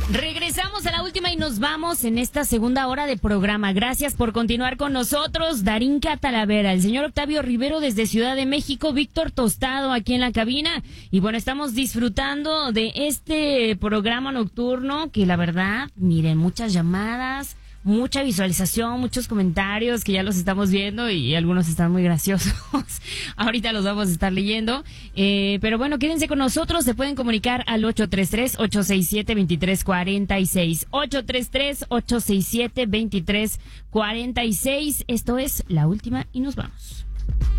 Regresamos a la última y nos vamos en esta segunda hora de programa. Gracias por continuar con nosotros. Darinka Talavera, el señor Octavio Rivero desde Ciudad de México, Víctor Tostado aquí en la cabina. Y bueno, estamos disfrutando de este programa nocturno que la verdad, miren, muchas llamadas, mucha visualización, muchos comentarios que ya los estamos viendo y algunos están muy graciosos. Ahorita los vamos a estar leyendo. Pero bueno, quédense con nosotros. Se pueden comunicar al 833-867-2346. 833-867-2346. Esto es La Última y nos vamos.